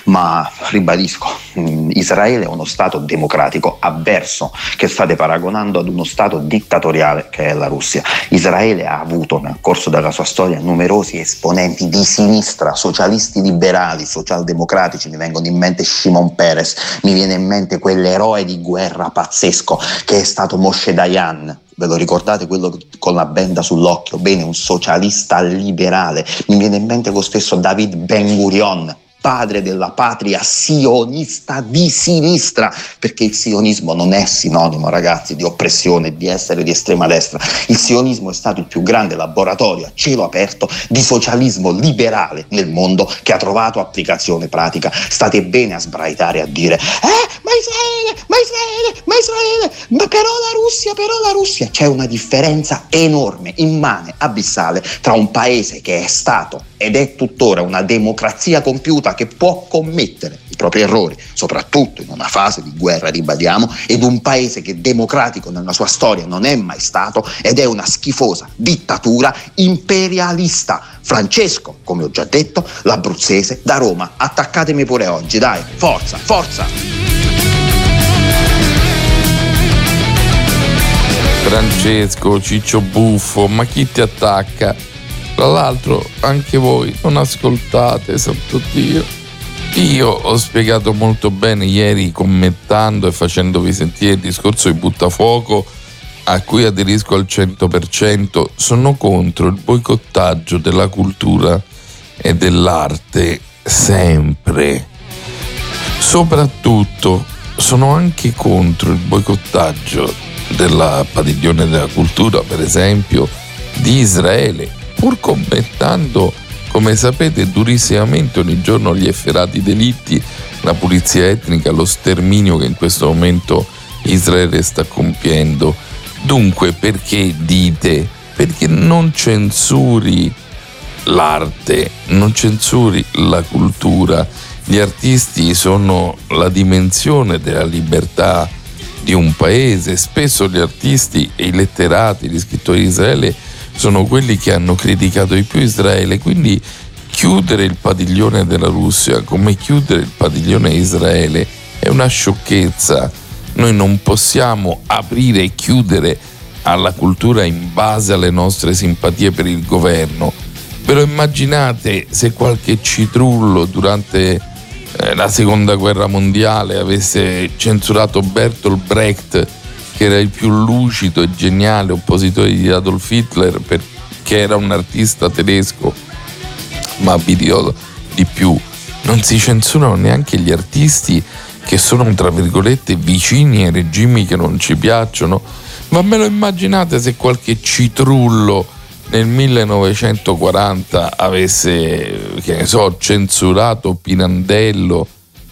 ma ribadisco, Israele è uno stato democratico avverso che state paragonando ad uno stato dittatoriale che è la Russia. Israele ha avuto nel corso della sua storia numerosi esponenti di sinistra, socialisti liberali, socialdemocratici. Mi vengono in mente Shimon Peres, mi viene in mente quell'eroe di guerra pazzesco che è stato Moshe Dayan. Ve lo ricordate, quello con la benda sull'occhio? Bene, un socialista liberale. Mi viene in mente lo stesso David Ben Gurion, padre della patria sionista di sinistra, perché il sionismo non è sinonimo, ragazzi, di oppressione e di essere di estrema destra. Il sionismo è stato il più grande laboratorio a cielo aperto di socialismo liberale nel mondo, che ha trovato applicazione pratica. State bene a sbraitare a dire ma però la Russia. C'è una differenza enorme, immane, abissale tra un paese che è stato ed è tuttora una democrazia compiuta che può commettere i propri errori, soprattutto in una fase di guerra, ribadiamo, ed un paese che democratico nella sua storia non è mai stato ed è una schifosa dittatura imperialista. Francesco, come ho già detto, l'abruzzese da Roma. Attaccatemi pure oggi, dai, forza, forza! Francesco, Ciccio Buffo, ma chi ti attacca? Tra l'altro anche voi non ascoltate, santo Dio. Io ho spiegato molto bene ieri, commentando e facendovi sentire il discorso di Buttafuoco, a cui aderisco al 100%. Sono contro il boicottaggio della cultura e dell'arte, sempre. Soprattutto sono anche contro il boicottaggio della padiglione della cultura, per esempio, di Israele, pur commentando, come sapete, durissimamente ogni giorno gli efferati delitti, la pulizia etnica, lo sterminio che in questo momento Israele sta compiendo. Dunque, perché dite? Perché non censuri l'arte, non censuri la cultura. Gli artisti sono la dimensione della libertà di un paese. Spesso gli artisti e i letterati, gli scrittori di Israele sono quelli che hanno criticato di più Israele, quindi chiudere il padiglione della Russia come chiudere il padiglione di Israele è una sciocchezza. Noi non possiamo aprire e chiudere alla cultura in base alle nostre simpatie per il governo. Ve lo immaginate se qualche citrullo durante la seconda guerra mondiale avesse censurato Bertolt Brecht, che era il più lucido e geniale oppositore di Adolf Hitler, perché era un artista tedesco? Ma vi dirò di più, non si censurano neanche gli artisti che sono, tra virgolette, vicini ai regimi che non ci piacciono. Ma me lo immaginate se qualche citrullo nel 1940 avesse, che ne so, censurato Pirandello,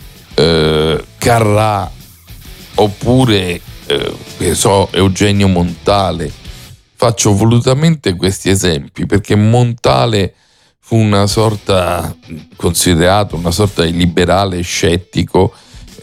Carrà, oppure che ne so, Eugenio Montale. Faccio volutamente questi esempi perché Montale fu considerato una sorta di liberale scettico,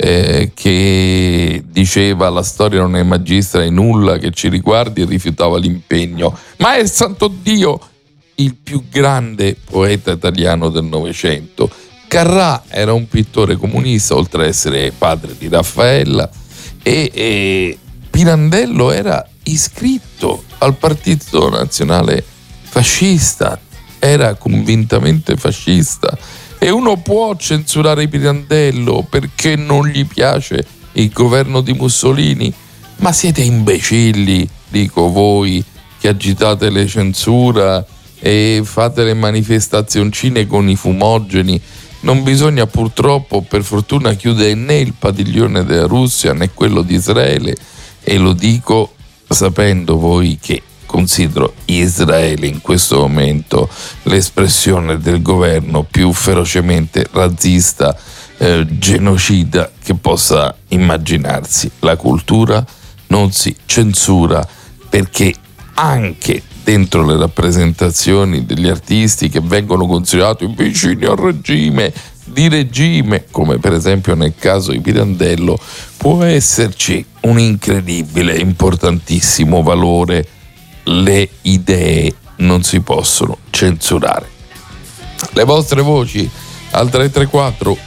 che diceva la storia non è magistra di nulla che ci riguardi, e rifiutava l'impegno. Ma è, santo Dio, il più grande poeta italiano del Novecento. Carrà era un pittore comunista, oltre ad essere padre di Raffaella, e Pirandello era iscritto al Partito Nazionale Fascista, era convintamente fascista. E uno può censurare Pirandello perché non gli piace il governo di Mussolini? Ma siete imbecilli, dico voi, che agitate le censura e fate le manifestazioncine con i fumogeni. Non bisogna, purtroppo, per fortuna, chiudere né il padiglione della Russia né quello di Israele, e lo dico sapendo voi che considero Israele in questo momento l'espressione del governo più ferocemente razzista, genocida che possa immaginarsi. La cultura non si censura, perché anche dentro le rappresentazioni degli artisti che vengono considerati vicini al regime, di regime, come per esempio nel caso di Pirandello, può esserci un incredibile, importantissimo valore. Le idee non si possono censurare. Le vostre voci al 334